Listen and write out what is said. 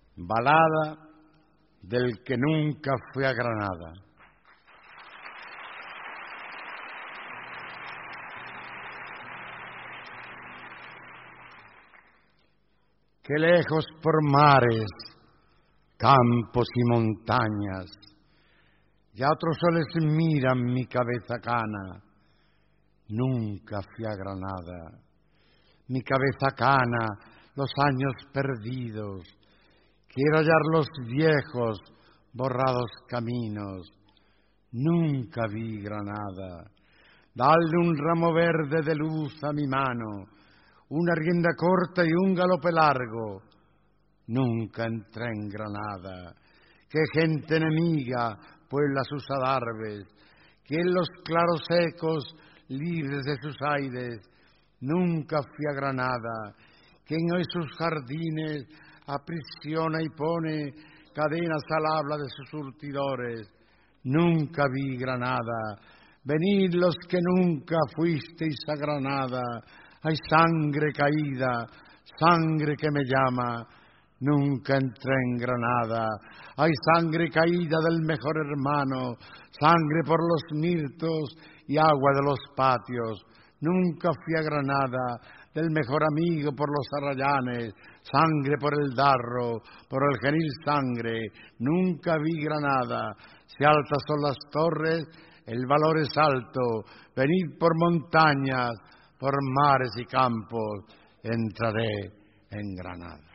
Balada del que nunca fue a Granada. Qué lejos por mares, campos y montañas, ya otros soles miran mi cabeza cana. Nunca fui a Granada. Mi cabeza cana, los años perdidos. Quiero hallar los viejos, borrados caminos. Nunca vi Granada. Dale un ramo verde de luz a mi mano, una rienda corta y un galope largo. Nunca entré en Granada. Qué gente enemiga puebla sus adarves, que en los claros ecos, libres de sus aires. Nunca fui a Granada. Quien hoy sus jardines aprisiona y pone cadenas al habla de sus surtidores. Nunca vi Granada. Venid los que nunca fuisteis a Granada. Hay sangre caída, sangre que me llama. Nunca entré en Granada. Hay sangre caída del mejor hermano, sangre por los mirtos y agua de los patios. Nunca fui a Granada. Del mejor amigo por los arrayanes, sangre por el darro, por el genil sangre. Nunca vi Granada. Si altas son las torres, el valor es alto. Venid por montañas, por mares y campos, entraré en Granada.